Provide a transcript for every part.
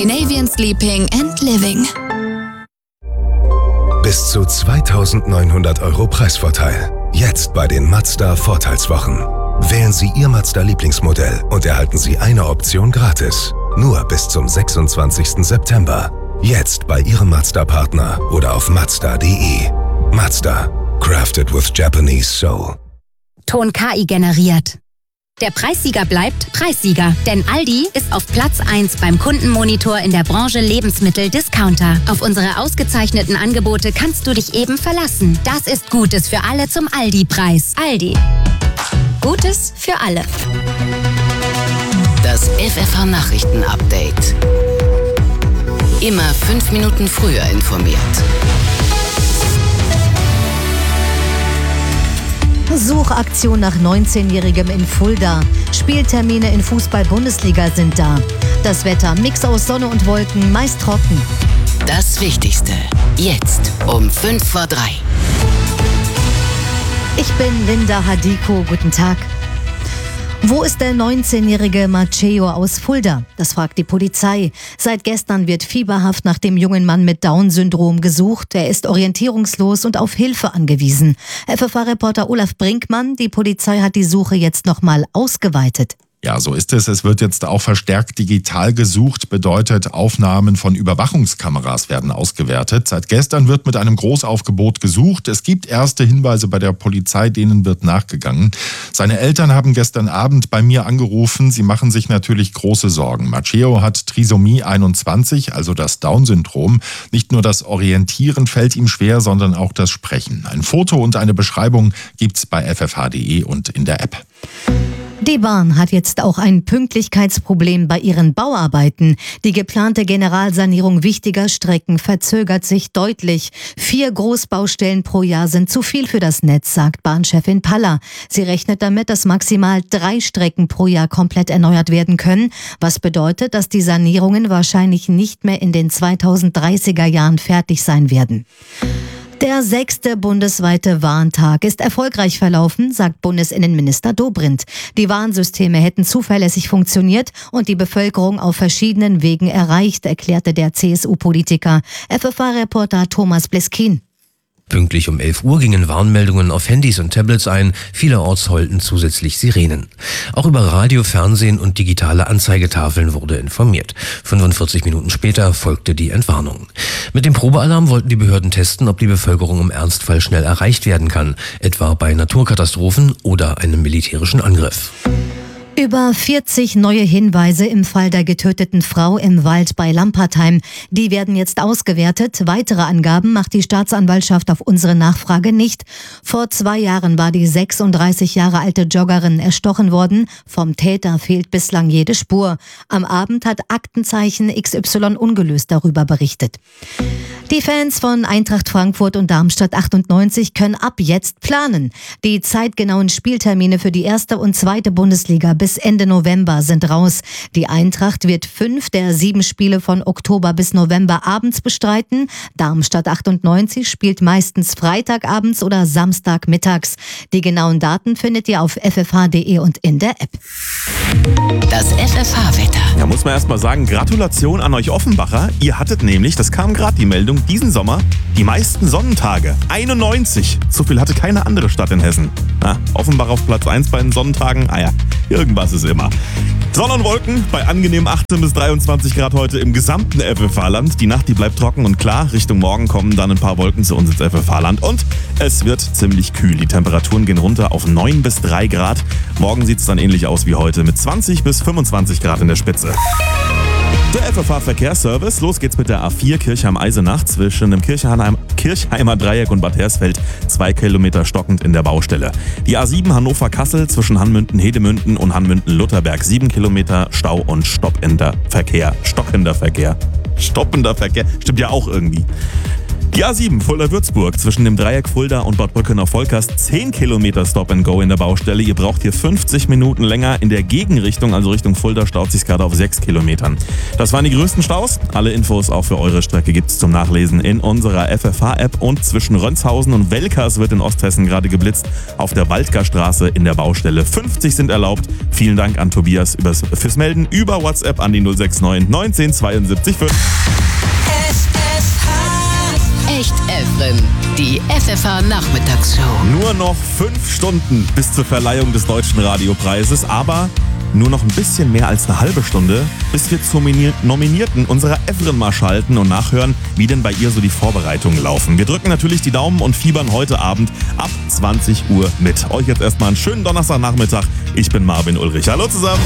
Scandinavian Sleeping and Living. Bis zu 2.900 € Preisvorteil. Jetzt bei den Mazda Vorteilswochen. Wählen Sie Ihr Mazda-Lieblingsmodell und erhalten Sie eine Option gratis. Nur bis zum 26. September. Jetzt bei Ihrem Mazda-Partner oder auf Mazda.de. Mazda. Crafted with Japanese Soul. Ton KI generiert. Der Preissieger bleibt Preissieger, denn Aldi ist auf Platz 1 beim Kundenmonitor in der Branche Lebensmittel-Discounter. Auf unsere ausgezeichneten Angebote kannst du dich eben verlassen. Das ist Gutes für alle zum Aldi-Preis. Aldi. Gutes für alle. Das FFH-Nachrichten-Update. Immer 5 Minuten früher informiert. Suchaktion nach 19-Jährigem in Fulda. Spieltermine in Fußball-Bundesliga sind da. Das Wetter, Mix aus Sonne und Wolken, meist trocken. Das Wichtigste, jetzt um 2:55. Ich bin Linda Hadiko, guten Tag. Wo ist der 19-jährige Matteo aus Fulda? Das fragt die Polizei. Seit gestern wird fieberhaft nach dem jungen Mann mit Down-Syndrom gesucht. Er ist orientierungslos und auf Hilfe angewiesen. FFH-Reporter Olaf Brinkmann, die Polizei hat die Suche jetzt nochmal ausgeweitet. Ja, so ist es. Es wird jetzt auch verstärkt digital gesucht, bedeutet, Aufnahmen von Überwachungskameras werden ausgewertet. Seit gestern wird mit einem Großaufgebot gesucht. Es gibt erste Hinweise bei der Polizei, denen wird nachgegangen. Seine Eltern haben gestern Abend bei mir angerufen. Sie machen sich natürlich große Sorgen. Matteo hat Trisomie 21, also das Down-Syndrom. Nicht nur das Orientieren fällt ihm schwer, sondern auch das Sprechen. Ein Foto und eine Beschreibung gibt's bei ffh.de und in der App. Die Bahn hat jetzt auch ein Pünktlichkeitsproblem bei ihren Bauarbeiten. Die geplante Generalsanierung wichtiger Strecken verzögert sich deutlich. 4 Großbaustellen pro Jahr sind zu viel für das Netz, sagt Bahnchefin Paller. Sie rechnet damit, dass maximal 3 Strecken pro Jahr komplett erneuert werden können, was bedeutet, dass die Sanierungen wahrscheinlich nicht mehr in den 2030er Jahren fertig sein werden. Der 6. bundesweite Warntag ist erfolgreich verlaufen, sagt Bundesinnenminister Dobrindt. Die Warnsysteme hätten zuverlässig funktioniert und die Bevölkerung auf verschiedenen Wegen erreicht, erklärte der CSU-Politiker. FFH-Reporter Thomas Bleskin. Pünktlich um 11 Uhr gingen Warnmeldungen auf Handys und Tablets ein. Vielerorts heulten zusätzlich Sirenen. Auch über Radio, Fernsehen und digitale Anzeigetafeln wurde informiert. 45 Minuten später folgte die Entwarnung. Mit dem Probealarm wollten die Behörden testen, ob die Bevölkerung im Ernstfall schnell erreicht werden kann, etwa bei Naturkatastrophen oder einem militärischen Angriff. Über 40 neue Hinweise im Fall der getöteten Frau im Wald bei Lampertheim. Die werden jetzt ausgewertet. Weitere Angaben macht die Staatsanwaltschaft auf unsere Nachfrage nicht. Vor 2 Jahren war die 36 Jahre alte Joggerin erstochen worden. Vom Täter fehlt bislang jede Spur. Am Abend hat Aktenzeichen XY ungelöst darüber berichtet. Die Fans von Eintracht Frankfurt und Darmstadt 98 können ab jetzt planen. Die zeitgenauen Spieltermine für die 1. und 2. Bundesliga bis Ende November sind raus. Die Eintracht wird 5 der 7 Spiele von Oktober bis November abends bestreiten. Darmstadt 98 spielt meistens Freitagabends oder Samstagmittags. Die genauen Daten findet ihr auf ffh.de und in der App. Das FFH-Wetter. Da muss man erst mal sagen, Gratulation an euch Offenbacher. Ihr hattet nämlich, das kam gerade die Meldung, diesen Sommer die meisten Sonnentage. 91. So viel hatte keine andere Stadt in Hessen. Offenbach auf Platz 1 bei den Sonnentagen. Irgendwas ist immer. Sonne und Wolken bei angenehm 18 bis 23 Grad heute im gesamten FFH-Land. Die Nacht, die bleibt trocken und klar. Richtung Morgen kommen dann ein paar Wolken zu uns ins FFH-Land. Und es wird ziemlich kühl. Die Temperaturen gehen runter auf 9 bis 3 Grad. Morgen sieht es dann ähnlich aus wie heute mit 20 bis 25 Grad in der Spitze. Der FFH-Verkehrsservice. Los geht's mit der A4 Kirchheim-Eisenach zwischen dem Kirchheimer Dreieck und Bad Hersfeld. 2 Kilometer stockend in der Baustelle. Die A7 Hannover-Kassel zwischen Hanmünden-Hedemünden und Hanmünden-Lutherberg. 7 Kilometer Stau und stockender Verkehr. Stimmt ja auch irgendwie. Die A7 Fulda-Würzburg zwischen dem Dreieck Fulda und Bad Brücke-Volkast 10 Kilometer Stop-and-Go in der Baustelle. Ihr braucht hier 50 Minuten länger. In der Gegenrichtung, also Richtung Fulda, staut sich gerade auf 6 Kilometern. Das waren die größten Staus. Alle Infos auch für eure Strecke gibt's zum Nachlesen in unserer FFH-App. Und zwischen Rönshausen und Welkers wird in Osthessen gerade geblitzt. Auf der Waldgarstraße in der Baustelle. 50 sind erlaubt. Vielen Dank an Tobias fürs Melden über WhatsApp an die 069 19 72 5. Echt Evren, die FFH-Nachmittagsshow. Nur noch 5 Stunden bis zur Verleihung des Deutschen Radiopreises, aber nur noch ein bisschen mehr als eine halbe Stunde, bis wir zur Nominierten unserer Evren mal schalten und nachhören, wie denn bei ihr so die Vorbereitungen laufen. Wir drücken natürlich die Daumen und fiebern heute Abend ab 20 Uhr mit. Euch jetzt erstmal einen schönen Donnerstagnachmittag. Ich bin Marvin Ulrich. Hallo zusammen.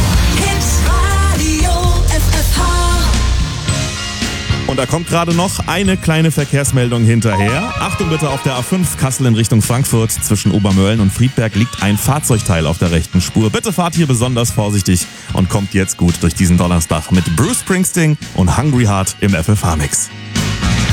Und da kommt gerade noch eine kleine Verkehrsmeldung hinterher. Achtung bitte, auf der A5 Kassel in Richtung Frankfurt zwischen Obermölln und Friedberg liegt ein Fahrzeugteil auf der rechten Spur. Bitte fahrt hier besonders vorsichtig und kommt jetzt gut durch diesen Donnerstag mit Bruce Springsteen und Hungry Heart im FFH-Mix.